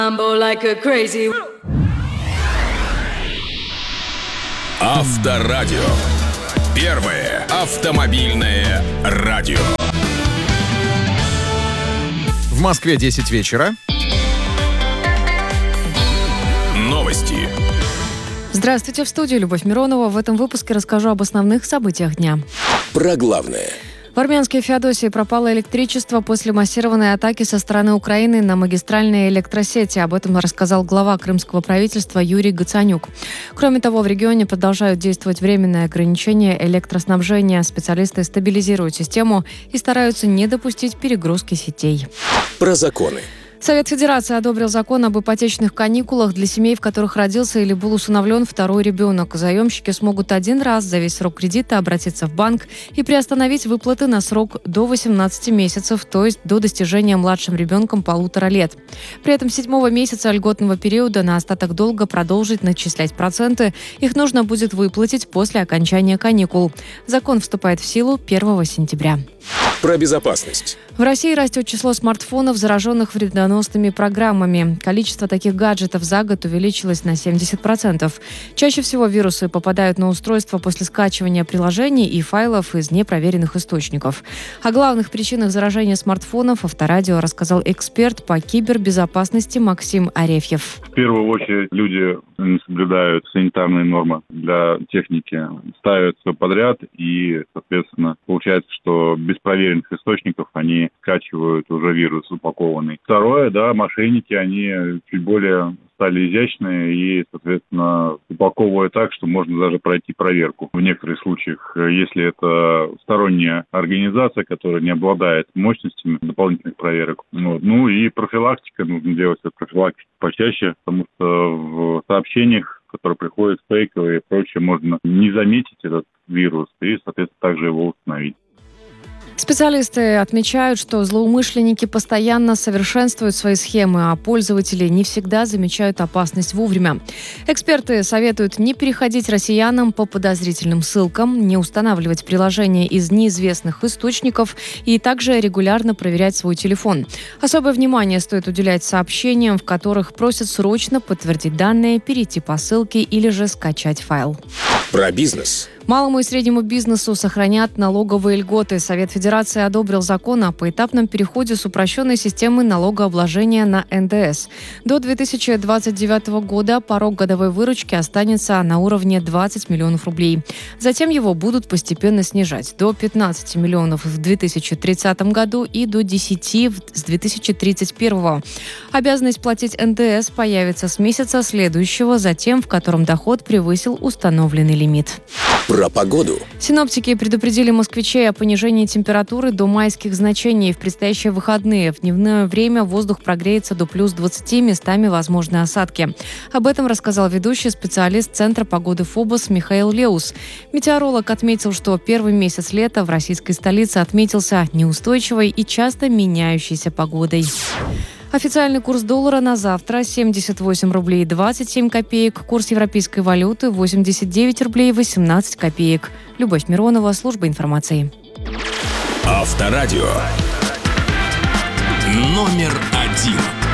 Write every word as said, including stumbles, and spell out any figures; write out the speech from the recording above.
Авторадио. Первое автомобильное радио. В Москве десять вечера. Новости. Здравствуйте, в студии Любовь Миронова. В этом выпуске расскажу об основных событиях дня. Про главное. В армянской Феодосии пропало электричество после массированной атаки со стороны Украины на магистральные электросети. Об этом рассказал глава крымского правительства Юрий Гацанюк. Кроме того, в регионе продолжают действовать временные ограничения электроснабжения. Специалисты стабилизируют систему и стараются не допустить перегрузки сетей. Про законы. Совет Федерации одобрил закон об ипотечных каникулах для семей, в которых родился или был усыновлен второй ребенок. Заемщики смогут один раз за весь срок кредита обратиться в банк и приостановить выплаты на срок до восемнадцати месяцев, то есть до достижения младшим ребенком полутора лет. При этом с седьмого месяца льготного периода на остаток долга продолжить начислять проценты. Их нужно будет выплатить после окончания каникул. Закон вступает в силу первого сентября. Про безопасность. В России растет число смартфонов, зараженных вредоносными программами. Количество таких гаджетов за год увеличилось на семьдесят процентов. Чаще всего вирусы попадают на устройство после скачивания приложений и файлов из непроверенных источников. О главных причинах заражения смартфонов Авторадио рассказал эксперт по кибербезопасности Максим Арефьев. В первую очередь люди не соблюдают санитарные нормы для техники, ставят все подряд и, соответственно, получается, что без проверенных источников они скачивают уже вирус упакованный. Второе, да, мошенники, они чуть более стали изящные и, соответственно, упаковывают так, что можно даже пройти проверку. В некоторых случаях, если это сторонняя организация, которая не обладает мощностями дополнительных проверок. Вот. Ну и профилактика, нужно делать эту профилактику почаще, потому что в сообщениях, которые приходят фейковые и прочее, можно не заметить этот вирус и, соответственно, также его установить. Специалисты отмечают, что злоумышленники постоянно совершенствуют свои схемы, а пользователи не всегда замечают опасность вовремя. Эксперты советуют не переходить россиянам по подозрительным ссылкам, не устанавливать приложения из неизвестных источников и также регулярно проверять свой телефон. Особое внимание стоит уделять сообщениям, в которых просят срочно подтвердить данные, перейти по ссылке или же скачать файл. Про бизнес. Малому и среднему бизнесу сохранят налоговые льготы. Совет Федерации одобрил закон о поэтапном переходе с упрощенной системы налогообложения на эн дэ эс. До две тысячи двадцать девятого года порог годовой выручки останется на уровне двадцать миллионов рублей. Затем его будут постепенно снижать до пятнадцати миллионов в две тысячи тридцатом году и до десяти с две тысячи тридцать первого. Обязанность платить эн дэ эс появится с месяца следующего, затем в котором доход превысил установленный лимит. Про погоду. Синоптики предупредили москвичей о понижении температуры до майских значений в предстоящие выходные. В дневное время воздух прогреется до плюс двадцати, местами возможны осадки. Об этом рассказал ведущий специалист Центра погоды ФОБОС Михаил Леус. Метеоролог отметил, что первый месяц лета в российской столице отметился неустойчивой и часто меняющейся погодой. Официальный курс доллара на завтра семьдесят восемь рублей двадцать семь копеек. Курс европейской валюты восемьдесят девять рублей восемнадцать копеек. Любовь Миронова, служба информации. Авторадио. Номер один.